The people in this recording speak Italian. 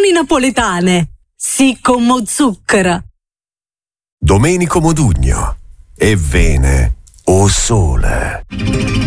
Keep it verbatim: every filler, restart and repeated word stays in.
Salumi napoletane. Sì, con mo zucchero. Domenico Modugno. E Vene o Sole.